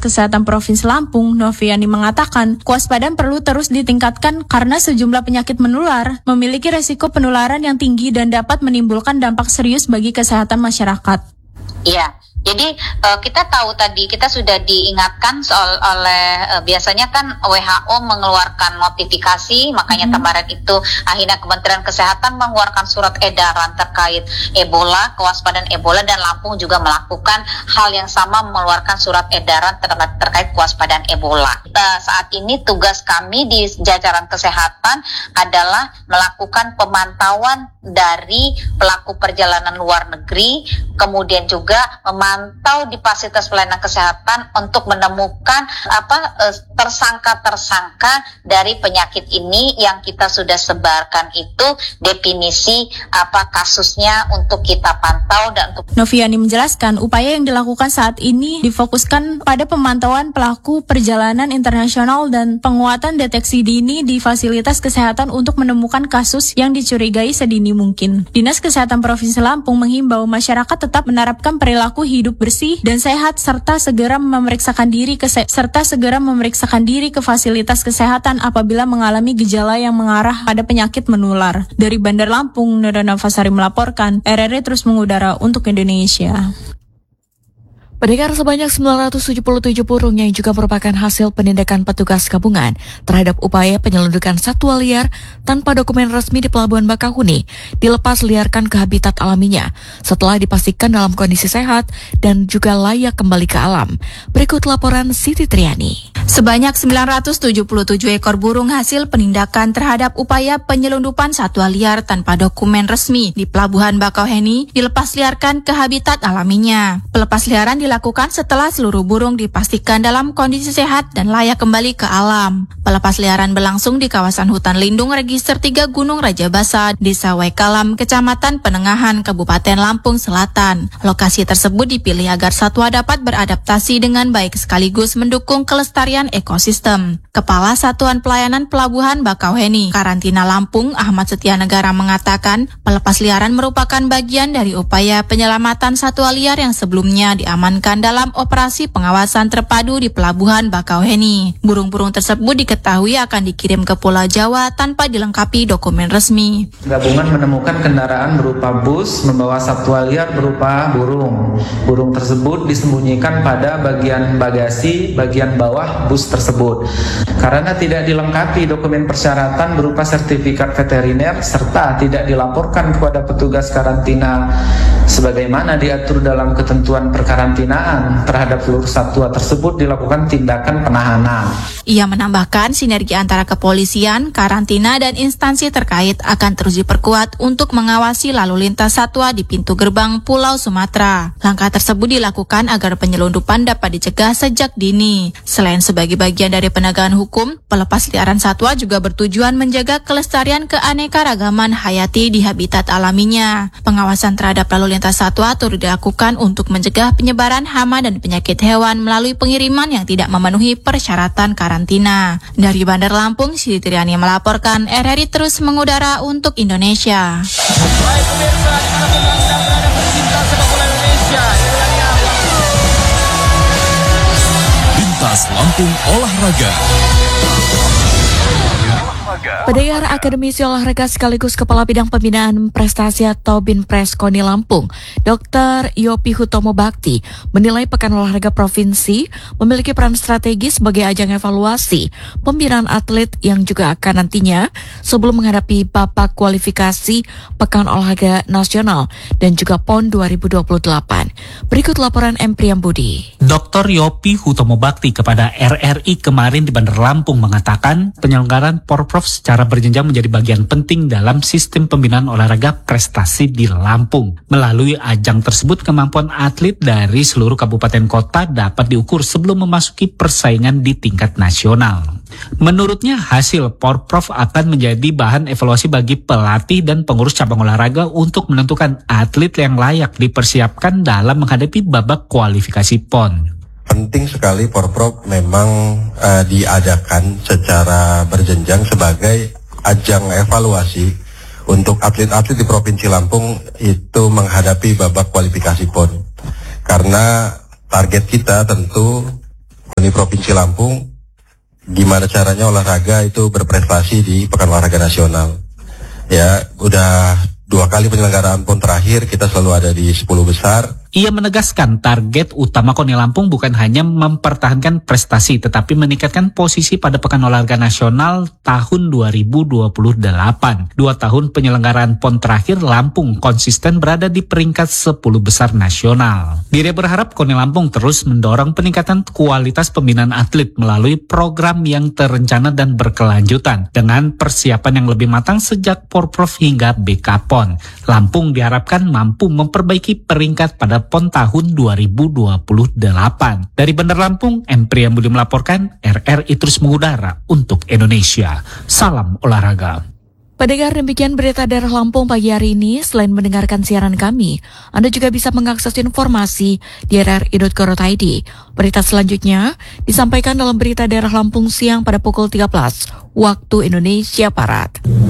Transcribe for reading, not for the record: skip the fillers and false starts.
Kesehatan Provinsi Lampung, Noviani mengatakan, kewaspadaan perlu terus ditingkatkan karena sejumlah penyakit menular memiliki resiko penularan yang tinggi dan dapat menimbulkan dampak serius bagi kesehatan masyarakat. Iya. Jadi kita tahu tadi, kita sudah diingatkan oleh biasanya kan WHO mengeluarkan notifikasi, makanya kemarin itu akhirnya Kementerian Kesehatan mengeluarkan surat edaran terkait Ebola, kewaspadaan Ebola, dan Lampung juga melakukan hal yang sama, mengeluarkan surat edaran terkait kewaspadaan Ebola. Saat ini tugas kami di jajaran kesehatan adalah melakukan pemantauan dari pelaku perjalanan luar negeri, kemudian juga memantau di fasilitas pelayanan kesehatan untuk menemukan tersangka-tersangka dari penyakit ini yang kita sudah sebarkan itu definisi kasusnya untuk kita pantau dan untuk. Noviani menjelaskan upaya yang dilakukan saat ini difokuskan pada pemantauan pelaku perjalanan internasional dan penguatan deteksi dini di fasilitas kesehatan untuk menemukan kasus yang dicurigai sedini mungkin. Dinas Kesehatan Provinsi Lampung menghimbau masyarakat tetap menerapkan perilaku hidup bersih dan sehat serta segera memeriksakan diri ke fasilitas kesehatan apabila mengalami gejala yang mengarah pada penyakit menular. Dari Bandar Lampung, Nurana Fasari melaporkan, RRI terus mengudara untuk Indonesia. Pendengar, sebanyak 977 burung yang juga merupakan hasil penindakan petugas gabungan terhadap upaya penyelundupan satwa liar tanpa dokumen resmi di Pelabuhan Bakauheni dilepas liarkan ke habitat alaminya setelah dipastikan dalam kondisi sehat dan juga layak kembali ke alam. Berikut laporan Siti Triani. Sebanyak 977 ekor burung hasil penindakan terhadap upaya penyelundupan satwa liar tanpa dokumen resmi di Pelabuhan Bakauheni dilepas liarkan ke habitat alaminya. Pelepas liaran dilakukan setelah seluruh burung dipastikan dalam kondisi sehat dan layak kembali ke alam. Pelepas liaran berlangsung di kawasan hutan lindung Register 3 Gunung Raja Basa, Desa Waikalam, Kecamatan Penengahan, Kabupaten Lampung Selatan. Lokasi tersebut dipilih agar satwa dapat beradaptasi dengan baik sekaligus mendukung kelestarian ekosistem. Kepala Satuan Pelayanan Pelabuhan Bakauheni, Karantina Lampung, Ahmad Setianegara mengatakan, pelepas liaran merupakan bagian dari upaya penyelamatan satwa liar yang sebelumnya diamankan dalam operasi pengawasan terpadu di Pelabuhan Bakauheni. Burung-burung tersebut diketahui akan dikirim ke Pulau Jawa tanpa dilengkapi dokumen resmi. Gabungan menemukan kendaraan berupa bus membawa satwa liar berupa burung. Burung tersebut disembunyikan pada bagian bagasi bagian bawah bus tersebut. Karena tidak dilengkapi dokumen persyaratan berupa sertifikat veteriner serta tidak dilaporkan kepada petugas karantina sebagaimana diatur dalam ketentuan perkarantinaan, terhadap seluruh satwa tersebut dilakukan tindakan penahanan. Ia menambahkan sinergi antara kepolisian, karantina, dan instansi terkait akan terus diperkuat untuk mengawasi lalu lintas satwa di pintu gerbang Pulau Sumatera. Langkah tersebut dilakukan agar penyelundupan dapat dicegah sejak dini. Selain sebagai bagian dari penegakan hukum, pelepas liaran satwa juga bertujuan menjaga kelestarian keanekaragaman hayati di habitat alaminya. Pengawasan terhadap lalu lintas satwa turut dilakukan untuk mencegah penyebaran hama dan penyakit hewan melalui pengiriman yang tidak memenuhi persyaratan karantina. Dari Bandar Lampung, Siti Triani melaporkan, RRI terus mengudara untuk Indonesia. Baik pemirsa, ada pencinta sepak bola Indonesia. Bintas Lampung Olahraga. Pendengar, Akademisi Olahraga sekaligus Kepala Bidang Pembinaan Prestasi atau Binpres KONI Lampung, Dr. Yopi Hutomo Bakti, menilai Pekan Olahraga Provinsi memiliki peran strategis sebagai ajang evaluasi pembinaan atlet yang juga akan nantinya sebelum menghadapi babak kualifikasi Pekan Olahraga Nasional dan juga PON 2028. Berikut laporan M. Priyambudi. Dr. Yopi Hutomo Bakti kepada RRI kemarin di Bandar Lampung mengatakan penyelenggaraan Porprov secara berjenjang menjadi bagian penting dalam sistem pembinaan olahraga prestasi di Lampung. Melalui ajang tersebut, kemampuan atlet dari seluruh kabupaten kota dapat diukur sebelum memasuki persaingan di tingkat nasional. Menurutnya, hasil Porprov akan menjadi bahan evaluasi bagi pelatih dan pengurus cabang olahraga untuk menentukan atlet yang layak dipersiapkan dalam menghadapi babak kualifikasi PON. Penting sekali Porprov memang diadakan secara berjenjang sebagai ajang evaluasi untuk atlet-atlet di Provinsi Lampung itu menghadapi babak kualifikasi PON. Karena target kita tentu Di Provinsi Lampung, gimana caranya olahraga itu berprestasi di Pekan Olahraga Nasional. Ya, udah 2 kali penyelenggaraan PON terakhir kita selalu ada di 10 besar. Ia menegaskan target utama KONI Lampung bukan hanya mempertahankan prestasi, tetapi meningkatkan posisi pada Pekan Olahraga Nasional tahun 2028. 2 tahun penyelenggaraan PON terakhir, Lampung konsisten berada di peringkat 10 besar nasional. Dia berharap KONI Lampung terus mendorong peningkatan kualitas pembinaan atlet melalui program yang terencana dan berkelanjutan dengan persiapan yang lebih matang sejak Porprov hingga BK-PON. Lampung diharapkan mampu memperbaiki peringkat pada PON tahun 2028. Dari Bandar Lampung, M. Priyambudi melaporkan, RRI terus mengudara untuk Indonesia. Salam olahraga. Pendengar, demikian berita daerah Lampung pagi hari ini. Selain mendengarkan siaran kami, Anda juga bisa mengakses informasi di rri.co.id. Berita selanjutnya disampaikan dalam berita daerah Lampung siang pada pukul 13 waktu Indonesia Barat.